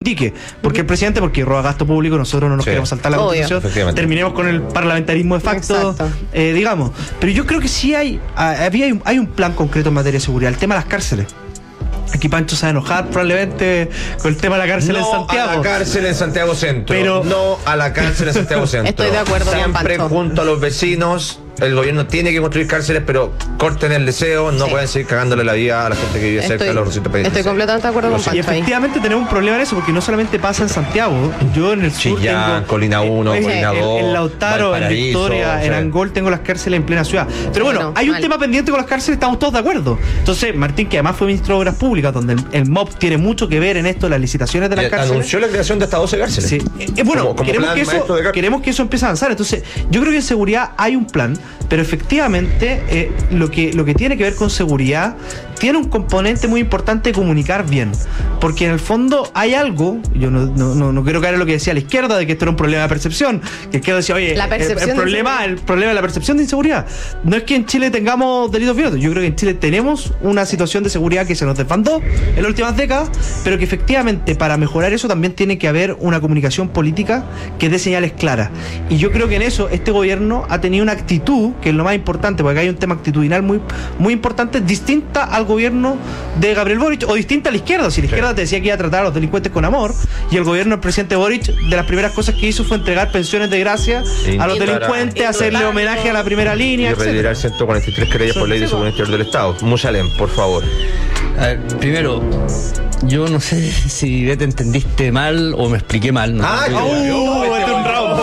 critique. ¿Por qué el presidente? Porque roba gasto público, nosotros no nos queremos saltar la Constitución, terminemos con el parlamentarismo de facto, digamos. Pero yo creo que sí hay un plan concreto en materia de seguridad, el tema de las cárceles. Aquí Pancho se va a enojar probablemente con el tema de la cárcel en Santiago. No a la cárcel en Santiago Centro. Pero no a la cárcel en Santiago Centro. Estoy de acuerdo con Pancho. Siempre junto a los vecinos. El gobierno tiene que construir cárceles, pero corten el deseo, no pueden seguir cagándole la vida a la gente que vive cerca de los recintos penitenciarios. Estoy completamente de acuerdo con Pancho. Y efectivamente tenemos un problema en eso, porque no solamente pasa en Santiago. Yo en el sur Chillán, Colina 1, Colina 2, en Lautaro, en Victoria, en Angol tengo las cárceles en plena ciudad. Pero bueno, hay un tema pendiente con las cárceles, estamos todos de acuerdo. Entonces, Martín, que además fue ministro de Obras Públicas, donde el MOP tiene mucho que ver en esto, las licitaciones de las cárceles. Anunció la creación de hasta 12 cárceles. Sí. Bueno, queremos que eso empiece a avanzar. Entonces, yo creo que en seguridad hay un plan, pero efectivamente lo que tiene que ver con seguridad tiene un componente muy importante de comunicar bien, porque en el fondo hay algo, yo no quiero caer en lo que decía la izquierda de que esto era un problema de percepción, que la izquierda decía, oye, el problema de la percepción de inseguridad no es que en Chile tengamos delitos violentos, yo creo que en Chile tenemos una situación de seguridad que se nos desbandó en las últimas décadas, pero que efectivamente para mejorar eso también tiene que haber una comunicación política que dé señales claras, y yo creo que en eso este gobierno ha tenido una actitud que es lo más importante, porque acá hay un tema actitudinal muy, muy importante, distinta al gobierno de Gabriel Boric, o distinta a la izquierda. Si la izquierda te decía que iba a tratar a los delincuentes con amor, y el gobierno del presidente Boric, de las primeras cosas que hizo fue entregar pensiones de gracia a los delincuentes, hacerle homenaje a la primera línea, y retirar 143 querellas por ley de seguridad interior del Estado. Musalem, por favor. A ver, primero, yo no sé si te entendiste mal o me expliqué mal. Este es un round.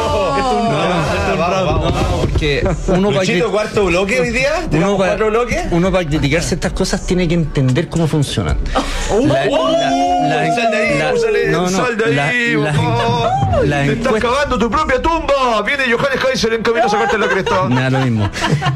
Porque uno para cuarto bloque hoy día, tenemos 4 bloques. Uno para criticar ciertas cosas tiene que entender cómo funcionan. Estás cavando tu propia tumba. Viene Johannes Kaiser en camino a sacarte la cresta. Nada, lo mismo.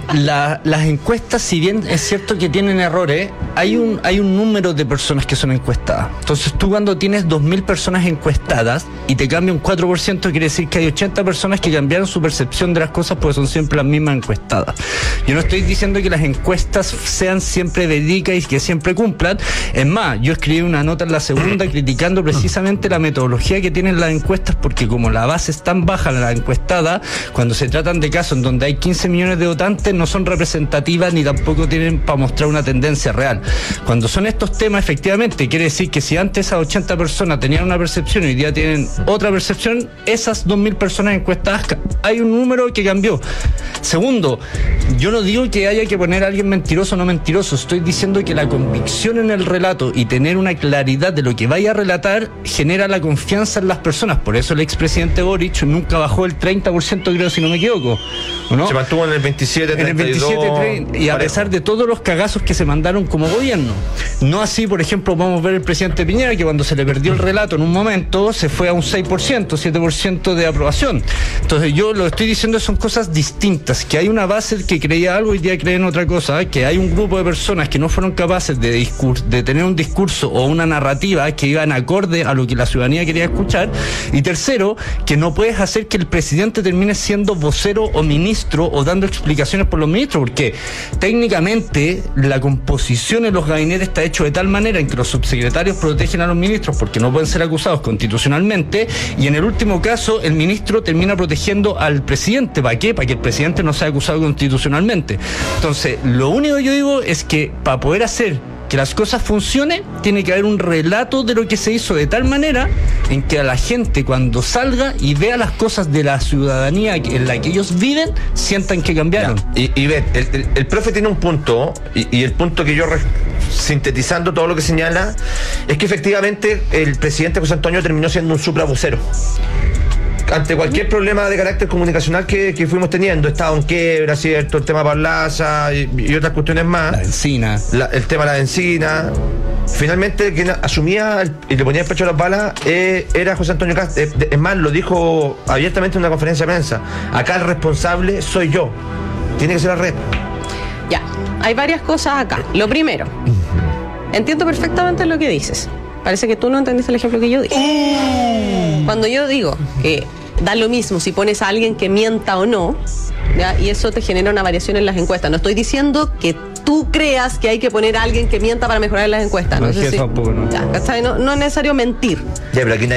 Las encuestas, si bien es cierto que tienen errores, hay un número de personas que son encuestadas. Entonces tú cuando tienes 2.000 personas encuestadas y te cambia un 4%, quiere decir que hay 80 personas que cambiaron su percepción de las cosas porque son siempre las mismas encuestadas. Yo no estoy diciendo que las encuestas sean siempre verídicas y que siempre cumplan. Es más, yo escribí una nota en la segunda criticando precisamente la metodología que tienen las encuestas, porque como la base es tan baja la encuestada, cuando se tratan de casos en donde hay 15 millones de votantes, no son representativas ni tampoco tienen para mostrar una tendencia real. Cuando son estos temas, efectivamente, quiere decir que si antes esas 80 personas tenían una percepción y hoy día tienen otra percepción, esas 2.000 personas encuestadas, hay un número que cambió. Segundo, yo no digo que haya que poner a alguien mentiroso o no mentiroso, estoy diciendo que la convicción en el relato y tener una claridad de lo que vaya a relatar genera la confianza en las personas. Por eso el expresidente Boric nunca bajó el 30%, creo, si no me equivoco, ¿o no? Se mantuvo en el 27, 32, y a pesar de todos los cagazos que se mandaron como gobierno. No así, por ejemplo, vamos a ver el presidente Piñera, que cuando se le perdió el relato en un momento se fue a un 6%, 7% de aprobación. Entonces yo lo estoy diciendo, son cosas distintas, que hay una base que creía algo y hoy día cree en otra cosa, que hay un grupo de personas que no fueron capaces de tener un discurso o una narrativa que iban acorde a lo que la ciudadanía quería escuchar, y tercero, que no puedes hacer que el presidente termine siendo vocero o ministro o dando explicaciones por los ministros, porque técnicamente la composición en los gabinetes está hecho de tal manera en que los subsecretarios protegen a los ministros porque no pueden ser acusados constitucionalmente, y en el último caso el ministro termina protegiendo al presidente. ¿Para qué? Para que el presidente no sea acusado constitucionalmente. Entonces, lo único que yo digo es que para poder hacer que las cosas funcionen, tiene que haber un relato de lo que se hizo de tal manera en que a la gente, cuando salga y vea las cosas de la ciudadanía en la que ellos viven, sientan que cambiaron. Y ve, el profe tiene un punto, y el punto que yo sintetizando todo lo que señala, es que efectivamente el presidente José Antonio terminó siendo un supravocero ante cualquier problema de carácter comunicacional que fuimos teniendo. Estado en quiebra, ¿cierto? El tema Parlaza y otras cuestiones más. La encina. El tema de la encina. Finalmente, quien asumía y le ponía el pecho a las balas era José Antonio Kast. Es más, lo dijo abiertamente en una conferencia de prensa. Acá el responsable soy yo. Tiene que ser la red. Ya, hay varias cosas acá. Lo primero, entiendo perfectamente lo que dices. Parece que tú no entendiste el ejemplo que yo dije. Cuando yo digo que da lo mismo si pones a alguien que mienta o no, ¿ya? Y eso te genera una variación en las encuestas. No estoy diciendo que tú creas que hay que poner a alguien que mienta para mejorar las encuestas. No sé si, tampoco, ¿no? Ya, no es necesario mentir. Ya, pero aquí